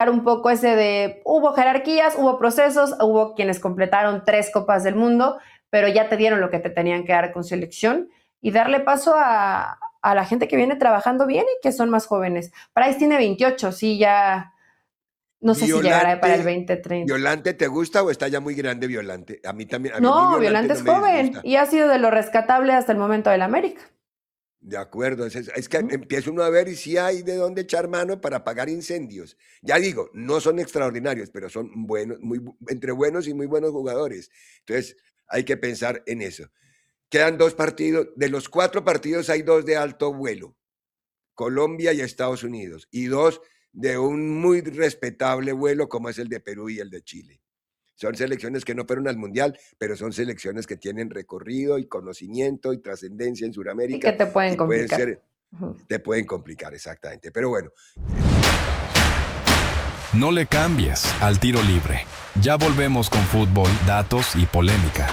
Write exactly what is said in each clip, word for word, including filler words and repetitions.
quitar un poco ese de, hubo jerarquías, hubo procesos, hubo quienes completaron tres Copas del Mundo, pero ya te dieron lo que te tenían que dar con selección, y darle paso a, a la gente que viene trabajando bien y que son más jóvenes. Price tiene veintiocho, sí, ya no sé Violante, si llegará para el veinte treinta. ¿Violante te gusta o está ya muy grande Violante? A mí también, a mí, No, a mí Violante Violante no es me joven disgusta. y ha sido de lo rescatable hasta el momento del América. De acuerdo, es, es que empieza uno a ver y sí hay de dónde echar mano para apagar incendios. Ya digo, no son extraordinarios, pero son buenos, muy, entre buenos y muy buenos jugadores. Entonces, hay que pensar en eso. Quedan dos partidos, de los cuatro partidos hay dos de alto vuelo, Colombia y Estados Unidos, y dos de un muy respetable vuelo como es el de Perú y el de Chile. Son selecciones que no fueron al Mundial, pero son selecciones que tienen recorrido y conocimiento y trascendencia en Sudamérica. Y que te pueden y pueden complicar. ser, uh-huh. Te pueden complicar, exactamente. Pero bueno. No le cambies al tiro libre. Ya volvemos con fútbol, datos y polémica.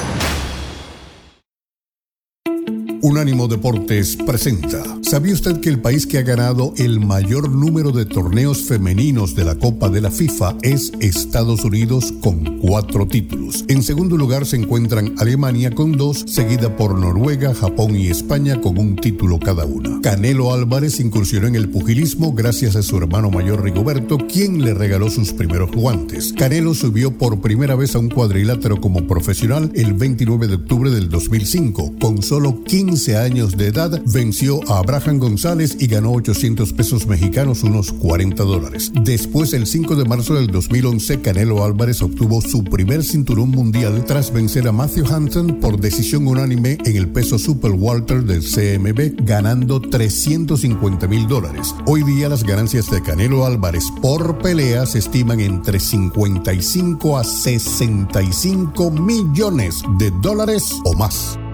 Unánimo Deportes presenta. ¿Sabía usted que el país que ha ganado el mayor número de torneos femeninos de la Copa de la FIFA es Estados Unidos con cuatro títulos? En segundo lugar se encuentran Alemania con dos, seguida por Noruega, Japón y España con un título cada una. Canelo Álvarez incursionó en el pugilismo gracias a su hermano mayor Rigoberto, quien le regaló sus primeros guantes. Canelo subió por primera vez a un cuadrilátero como profesional el veintinueve de octubre del dos mil cinco. Con solo quince años de edad, venció a Abraham González y ganó ochocientos pesos mexicanos, unos cuarenta dólares. Después, el cinco de marzo del dos mil once, Canelo Álvarez obtuvo su primer cinturón mundial tras vencer a Matthew Hunton por decisión unánime en el peso super welter del C M B, ganando trescientos cincuenta mil dólares. Hoy día las ganancias de Canelo Álvarez por pelea se estiman entre cincuenta y cinco a sesenta y cinco millones de dólares o más.